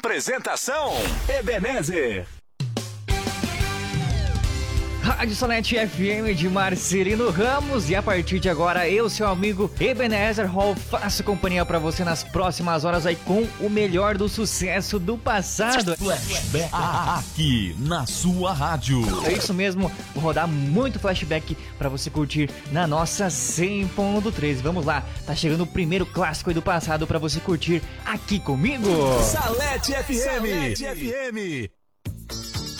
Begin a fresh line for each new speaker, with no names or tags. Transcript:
Apresentação: Ebenezer.
Rádio Salete FM de Marcelino Ramos, e a partir de agora eu, seu amigo Ebenezer Hall, faço companhia pra você nas próximas horas aí com o melhor do sucesso do passado.
Flashback aqui na sua rádio.
É isso mesmo, vou rodar muito flashback pra você curtir na nossa 100.13. Vamos lá, tá chegando o primeiro clássico aí do passado pra você curtir aqui comigo.
Salete FM.